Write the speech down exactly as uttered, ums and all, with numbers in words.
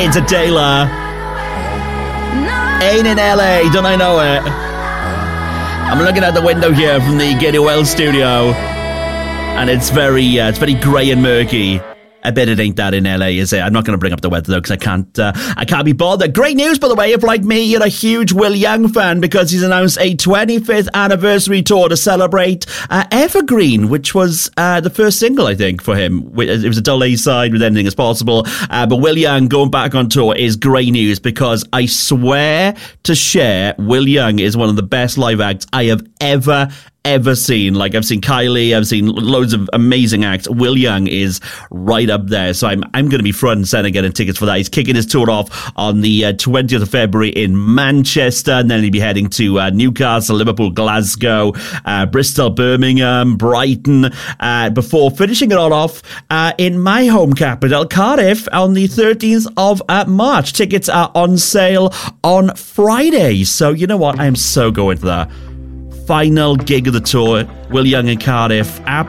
It's Adela. Ain't in L A, don't I know it? I'm looking out the window here from the Gateway Well studio, and it's very, uh, it's very grey and murky. I bet it ain't that in L A, is it? I'm not going to bring up the weather, though, because I can't, uh, I can't be bothered. Great news, by the way, if, like me, you're a huge Will Young fan, because he's announced a twenty-fifth anniversary tour to celebrate uh, Evergreen, which was uh, the first single, I think, for him. It was a double A-side with Anything Is Possible. Uh, but Will Young going back on tour is great news, because I swear to share, Will Young is one of the best live acts I have ever, ever seen. Like, I've seen Kylie, I've seen loads of amazing acts. Will Young is right up there, so I'm I'm going to be front and center getting tickets for that. He's kicking his tour off on the uh, twentieth of February in Manchester, and then he'll be heading to uh, Newcastle, Liverpool, Glasgow, uh, Bristol, Birmingham, Brighton, uh, before finishing it all off uh, in my home capital, Cardiff, on the thirteenth of uh, March. Tickets are on sale on Friday, so you know what? I am so going for that. Final gig of the tour, Will Young in Cardiff.